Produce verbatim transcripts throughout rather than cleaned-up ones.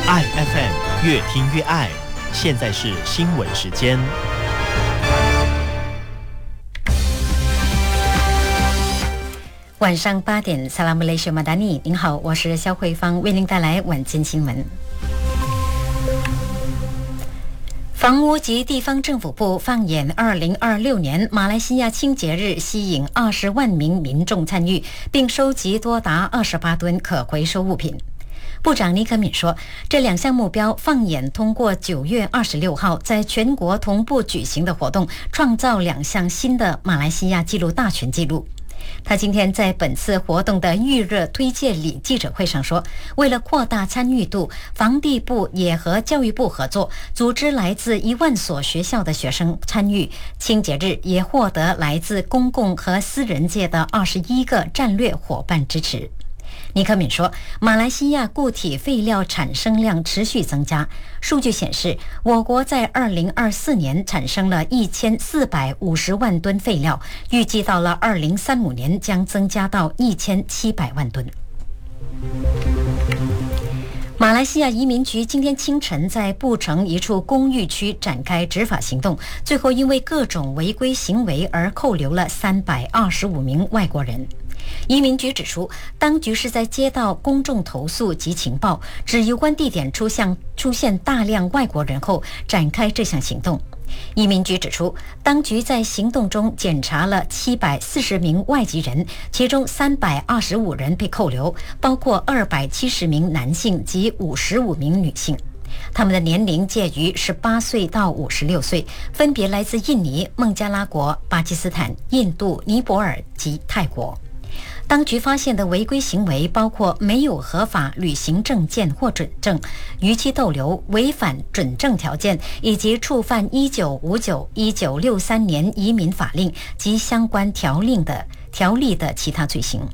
爱 F M 越听越爱，现在是新闻时间。 晚上八点，萨拉姆雷什马达尼，您好，我是肖慧芳，为您带来晚间新闻。房屋及地方政府部放眼二零二六年马来西亚清洁日，吸引二十万名民众参与，并收集多达二十八吨可回收物品。部长尼可敏说，这两项目标放眼通过九月二十六号在全国同步举行的活动，创造两项新的马来西亚纪录大全纪录。他今天在本次活动的预热推介礼记者会上说，为了扩大参与度，房地部也和教育部合作，组织来自一万所学校的学生参与。清洁日也获得来自公共和私人界的二十一个战略伙伴支持。尼可敏说，马来西亚固体废料产生量持续增加。数据显示，我国在二零二四年产生了一千四百五十万吨废料，预计到了二零三五年将增加到一千七百万吨。马来西亚移民局今天清晨在布城一处公寓区展开执法行动，最后因为各种违规行为而扣留了三百二十五名外国人。移民局指出，当局是在接到公众投诉及情报，指有关地点出现出现大量外国人后，展开这项行动。移民局指出，当局在行动中检查了七百四十名外籍人，其中三百二十五人被扣留，包括二百七十名男性及五十五名女性。他们的年龄介于十八岁到五十六岁，分别来自印尼、孟加拉国、巴基斯坦、印度、尼泊尔及泰国。当局发现的违规行为包括没有合法履行证件或准证、逾期逗留、违反准证条件，以及触犯一九五九、一九六三年移民法令及相关条令的条例的其他罪行。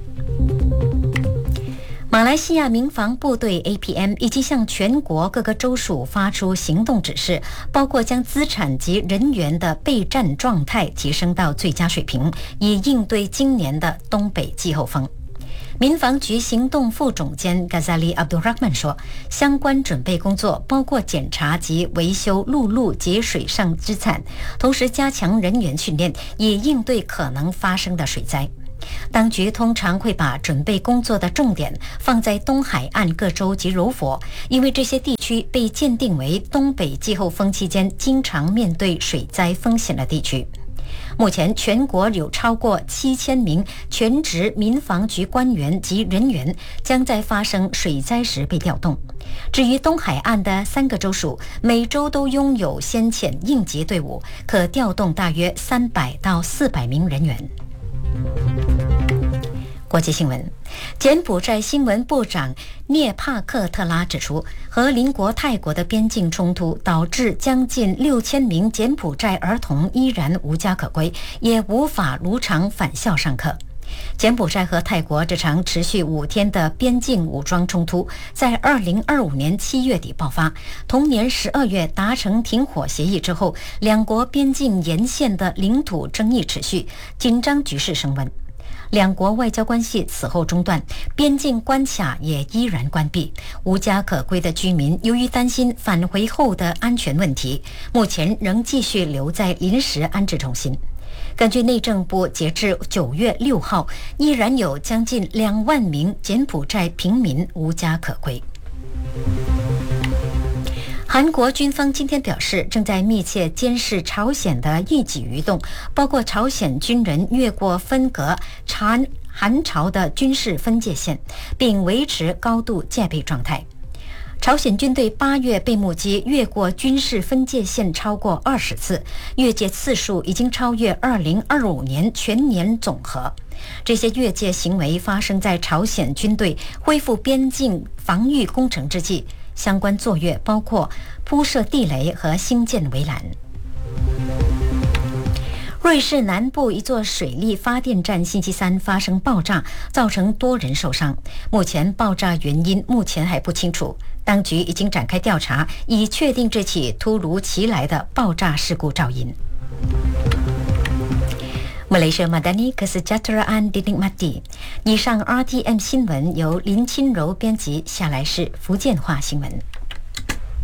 马来西亚民防部队 A P M 已经向全国各个州属发出行动指示，包括将资产及人员的备战状态提升到最佳水平，以应对今年的东北季候风。民防局行动副总监 Ghazali Abdul Rahman 说，相关准备工作包括检查及维修陆路及水上资产，同时加强人员训练，以应对可能发生的水灾。当局通常会把准备工作的重点放在东海岸各州及柔佛，因为这些地区被鉴定为东北季候风期间经常面对水灾风险的地区。目前全国有超过七千名全职民防局官员及人员将在发生水灾时被调动。至于东海岸的三个州属，每州都拥有先遣应急队伍，可调动大约三百到四百名人员。国际新闻，柬埔寨新闻部长涅帕克特拉指出，和邻国泰国的边境冲突导致将近六千名柬埔寨儿童依然无家可归，也无法如常返校上课。柬埔寨和泰国这场持续五天的边境武装冲突，在二零二五年七月底爆发，同年十二月达成停火协议之后，两国边境沿线的领土争议持续，紧张局势升温。两国外交关系此后中断，边境关卡也依然关闭。无家可归的居民由于担心返回后的安全问题，目前仍继续留在临时安置中心。根据内政部，截至九月六号，依然有将近两万名柬埔寨平民无家可归。韩国军方今天表示，正在密切监视朝鲜的一举一动，包括朝鲜军人越过分隔韩韩朝的军事分界线，并维持高度戒备状态。朝鲜军队八月被目击越过军事分界线超过二十次，越界次数已经超越二零二五年全年总和。这些越界行为发生在朝鲜军队恢复边境防御工程之际，相关作业包括铺设地雷和兴建围栏。瑞士南部一座水力发电站星期三发生爆炸，造成多人受伤。目前爆炸原因目前还不清楚，当局已经展开调查，以确定这起突如其来的爆炸事故肇因。 Malaysia Madani Kesejahteraan dinikmati。以上 R T M 新闻由林清柔编辑，下来是福建话新闻。